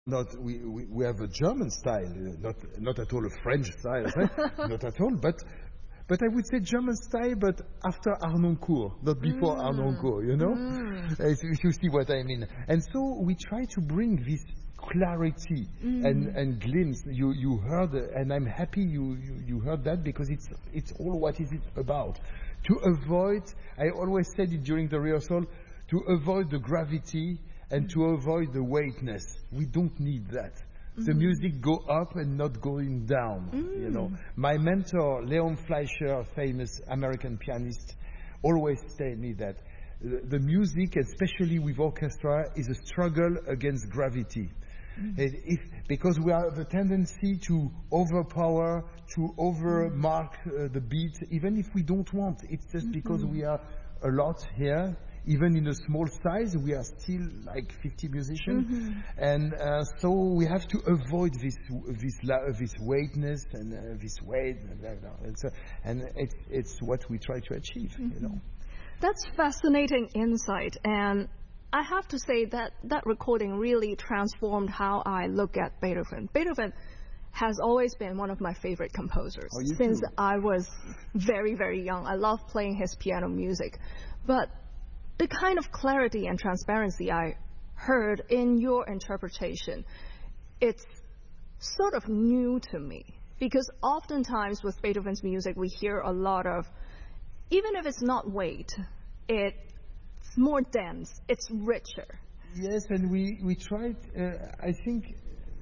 We have a German style, not at all a French style, not at all, but I would say German style, but after Harnoncourt, not before Harnoncourt, you know? If you see what I mean. And so we try to bring this clarity and glimpse. You heard, and I'm happy you heard that, because it's all what is it about. To avoid, I always said it during the rehearsal, to avoid the gravity and to avoid the weightness. We don't need that. The music go up and not going down, you know. My mentor, Leon Fleischer, famous American pianist, always tell me that the music, especially with orchestra, is a struggle against gravity. Because we have the tendency to overpower, to overmark the beat, even if we don't want. It's just because we are a lot here. Even in a small size, we are still like 50 musicians, and so we have to avoid this weightness and this weight, and it's what we try to achieve. You know, that's fascinating insight, and I have to say that that recording really transformed how I look at Beethoven. Beethoven has always been one of my favorite composers since I was very, very young. I love playing his piano music, but the kind of clarity and transparency I heard in your interpretation, it's sort of new to me. Because oftentimes with Beethoven's music, we hear a lot of, even if it's not weight, it's more dense, it's richer. Yes, and we tried, I think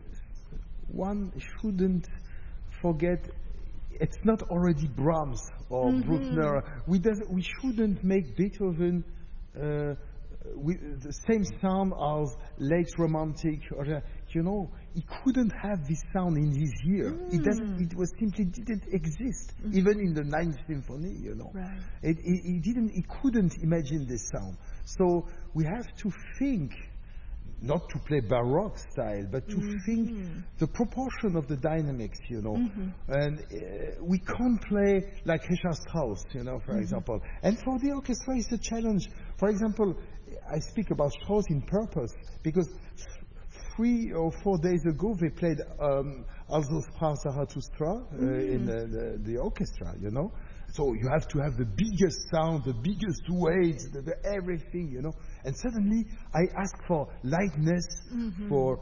one shouldn't forget, it's not already Brahms or Bruckner. We shouldn't make Beethoven with the same sound as late romantic, or you know, he couldn't have this sound in his ear. It was simply didn't exist, even in the Ninth Symphony. You know, he couldn't imagine this sound. So we have to think, not to play Baroque style, but to think the proportion of the dynamics, you know. And we can't play like Richard Strauss, you know, for example. And for the orchestra, it's a challenge. For example, I speak about Strauss in purpose, because 3 or 4 days ago, they played Also sprach Zarathustra in the orchestra, you know. So you have to have the biggest sound, the biggest weight, the everything, you know. And suddenly I ask for lightness, for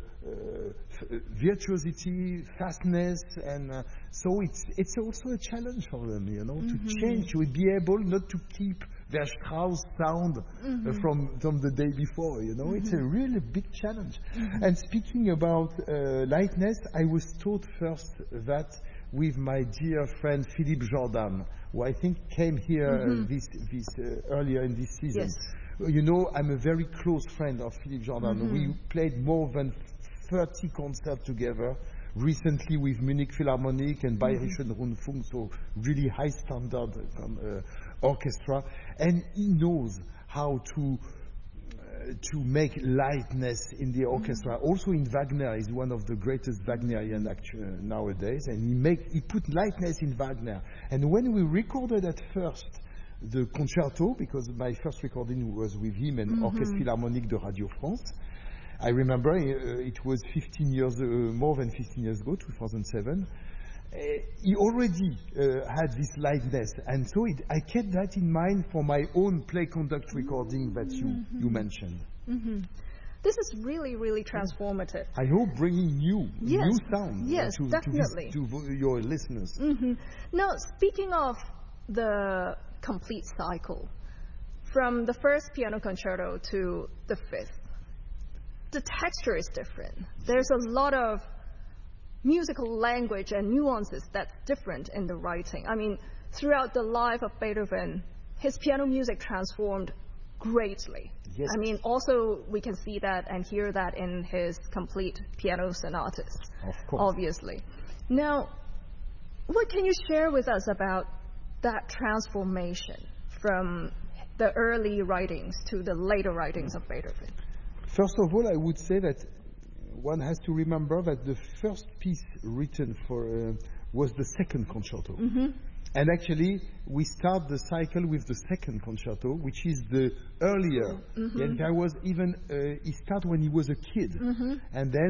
virtuosity, fastness, and so it's also a challenge for them, you know, to change, to be able not to keep their Strauss sound from the day before, you know. It's a really big challenge. And speaking about lightness, I was taught first that with my dear friend Philippe Jordan, who I think came here earlier in this season. Yes. You know, I'm a very close friend of Philippe Jordan. We played more than 30 concerts together, recently with Munich Philharmonic and Bayerischen Rundfunk, so really high standard orchestra. And he knows how to make lightness in the orchestra. Also in Wagner, he's one of the greatest Wagnerian actors nowadays, and he put lightness in Wagner. And when we recorded at first the concerto, because my first recording was with him and Orchestre Philharmonique de Radio France, I remember it was more than 15 years ago, 2007. He already had this lightness, and so I kept that in mind for my own play conduct recording that you mentioned. This is really, really transformative. I hope bringing new sound definitely. to your listeners. Now, speaking of the complete cycle, from the first piano concerto to the fifth, the texture is different. There's a lot of musical language and nuances that's different in the writing. I mean, throughout the life of Beethoven, his piano music transformed greatly. Yes. I mean, also we can see that and hear that in his complete piano sonatas, of course. Obviously. Now, what can you share with us about that transformation from the early writings to the later writings of Beethoven? First of all, I would say that one has to remember that the first piece written was the second concerto. And actually, we start the cycle with the second concerto, which is the earlier. And there was even, he started when he was a kid. And then